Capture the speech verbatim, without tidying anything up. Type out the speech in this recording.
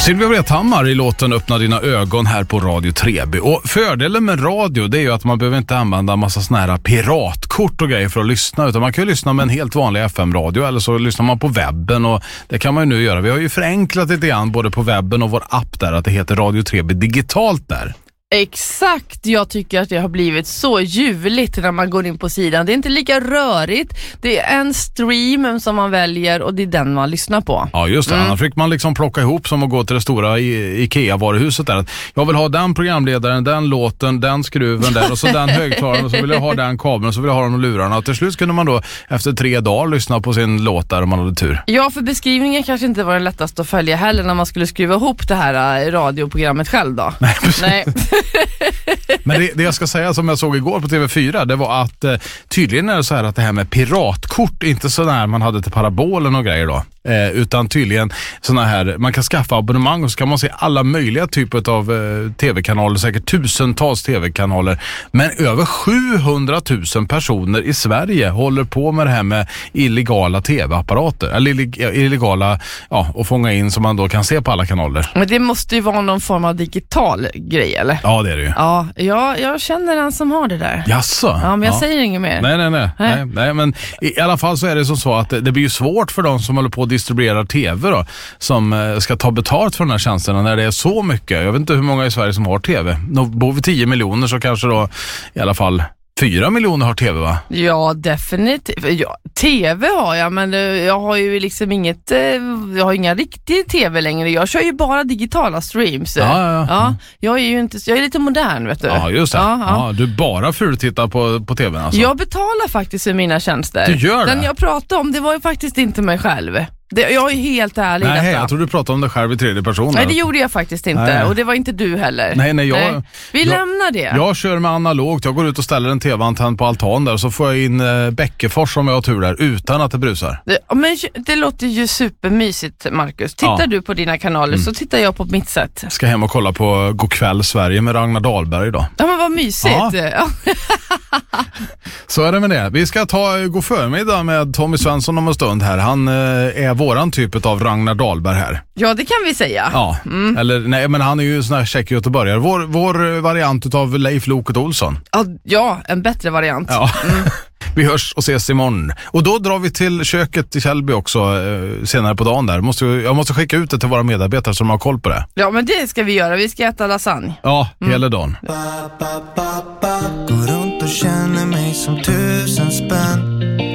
Sylvia Vrethammar i låten Öppna dina ögon här på Radio tre B. Och fördelen med radio, det är ju att man behöver inte använda en massa såna här piratkort och grejer för att lyssna, utan man kan ju lyssna med en helt vanlig F M-radio, eller så lyssnar man på webben, och det kan man ju nu göra. Vi har ju förenklat lite grann både på webben och vår app där, att det heter Radio tre B digitalt där. Exakt, jag tycker att det har blivit så ljuvligt när man går in på sidan. Det är inte lika rörigt. Det är en stream som man väljer och det är den man lyssnar på. Ja, just det. Mm. Annars fick man liksom plocka ihop som att gå till det stora I- Ikea-varuhuset där. Jag vill ha den programledaren, den låten, den skruven där och så den högtalaren, och så vill jag ha den kabeln och så vill jag ha de lurarna. Och till slut kunde man då efter tre dagar lyssna på sin låt där om man hade tur. Ja, för beskrivningen kanske inte var det lättaste att följa heller när man skulle skruva ihop det här radioprogrammet själv då. Nej, Nej. Men det, det jag ska säga som jag såg igår på T V fyra, det var att eh, tydligen är det så här att det här med piratkort, inte så där man hade till parabolen och grejer då, eh, utan tydligen såna här, man kan skaffa abonnemang och så kan man se alla möjliga typer av eh, tv-kanaler, säkert tusentals tv-kanaler, men över sjuhundratusen personer i Sverige håller på med det här med illegala tv-apparater, eller illeg- illegala, ja, och fånga in som man då kan se på alla kanaler. Men det måste ju vara någon form av digital grej, eller? Ja, det är det ju. Ja, jag, jag känner en som har det där. Jaså? Ja, men jag ja. säger inget mer. Nej, nej, nej, nej. nej. nej men i alla fall så är det som så att det blir ju svårt för de som håller på att distribuera tv då, som eh, ska ta betalt för den här tjänsterna när det är så mycket. Jag vet inte hur många i Sverige som har tv. Då bor vi tio miljoner så kanske då i alla fall fyra miljoner har tv, va? Ja, definitivt. Ja, tv har jag, men jag har ju liksom inget, jag har inga riktig tv längre. Jag kör ju bara digitala streams. Ja, ja, ja. ja jag är ju inte, jag är lite modern, vet du. Ja, just det. Ja, ja. Ja, du bara fultittar på, på tvn alltså. Jag betalar faktiskt för mina tjänster. Du gör det? Den jag pratade om, det var ju faktiskt inte mig själv. Det, jag är helt ärlig. Nej, detta. jag tror du pratade om dig själv i tredje person. Nej, det gjorde jag faktiskt inte. Nej. Och det var inte du heller. Nej, nej, jag... nej. Vi jag, lämnar det. Jag kör med analogt. Jag går ut och ställer en tv-antenn på altan där, så får jag in eh, Bäckefors om jag har tur där, utan att det brusar. Det, men det låter ju supermysigt, Marcus. Tittar ja. du på dina kanaler mm. så tittar jag på mitt sätt. Ska hem och kolla på God kväll Sverige med Ragnar Dahlberg idag. Ja, men vad mysigt. Ja. Så är det med det. Vi ska ta god förmiddag med Tommy Svensson om en stund här. Han eh, är våran typ av Ragnar Dahlberg här. Ja, det kan vi säga. Ja, mm. eller nej, men han är ju sån här check göteborgare. Vår, vår variant av Leif Loket Olsson. Ja, ja, en bättre variant. Ja. Mm. Vi hörs och ses imorgon. Och då drar vi till köket i Källby också eh, senare på dagen där. Måste, jag måste skicka ut det till våra medarbetare som har koll på det. Ja, men det ska vi göra. Vi ska äta lasagne. Ja, mm. hela dagen. Går runt och känner mig som tusen spänn.